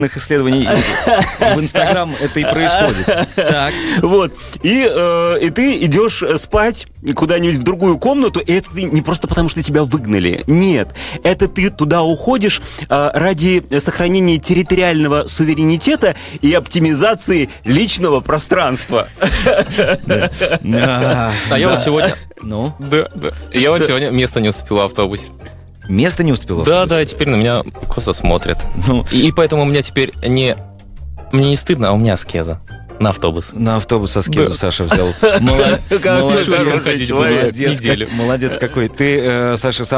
исследований в Инстаграм это и происходит. Так. Вот. И ты идешь спать куда-нибудь в другую комнату, и это ты не просто потому, что тебя выгнали. Нет. Это ты туда уходишь ради сохранения территориального суверенитета и оптимизации личного пространства. А я вот сегодня... Ну? Да. Я вот сегодня место не успел в автобусе. Место не успело? Да, теперь на меня косо смотрят. И поэтому у меня теперь мне не стыдно, а у меня аскеза. На автобус. На автобус аскезу Саша взял. Молодец какой. Ты, Саша,